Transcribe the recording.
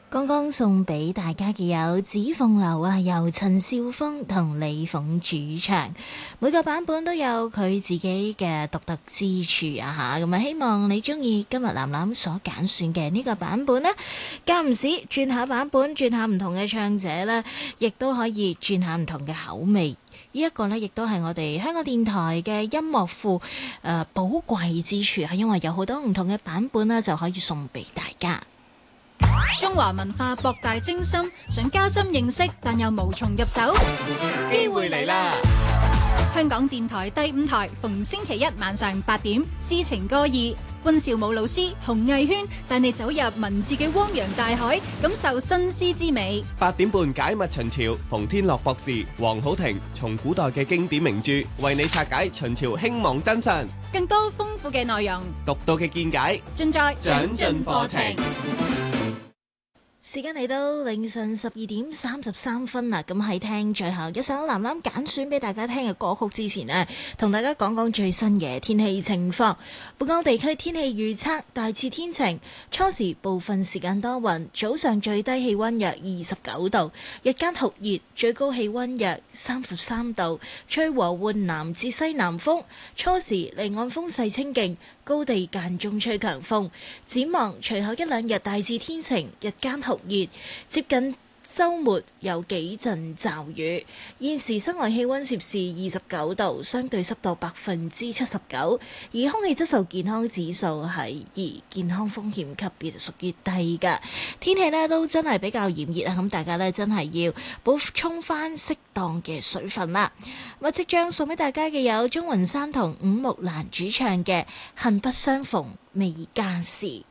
剛剛送俾大家嘅有紫鳳樓啊，由陳少峰同李鳳主唱，每個版本都有佢自己嘅獨特之處啊吓，咁啊希望你中意今日藍藍所揀選嘅呢個版本呢，間唔時轉下版本，轉下唔同嘅唱者呢，亦都可以轉下唔同嘅口味。呢一個呢，亦都係我哋香港電台嘅音樂庫寶貴之處啊，因為有好多唔同嘅版本呢，就可以送俾大家。 中華文化博大精深，想加深認識，但又無從入手。 機會嚟啦！ 香港電台第5台，逢星期一晚上8點，詩情歌意，溫兆武老師、洪藝軒帶你走入文字嘅汪洋大海，感受新詩之美。 8點半解密秦朝，馮天樂博士、黃好庭從古代嘅經典名著，為你拆解秦朝興亡真相， 更多豐富嘅內容， 獨到嘅見解， 盡在長進課程。 時間嚟到凌晨12點33分啦，咁喺聽最後一首藍藍揀選俾大家聽嘅歌曲之前呢，同大家講講最新嘅天氣情況。本港地區天氣預測大致天晴，初時部分時間多雲，早上最低氣溫約29度，日間酷熱，最高氣溫約33度，吹和緩南至西南風，初時離岸風勢清勁，高地間中吹強風。展望隨後一兩日大致天晴，日間酷熱，接近週末有幾陣驟雨。現時室外氣溫攝氏29度，相對濕度79%，而空氣質素健康指數係2，健康風險級別屬於低㗎。天氣呢都真係比較炎熱啊，咁大家呢真係要補充翻適當嘅水分啦。咁即將送俾大家嘅有鍾雲山同伍木蘭主唱嘅《恨不相逢未加時》。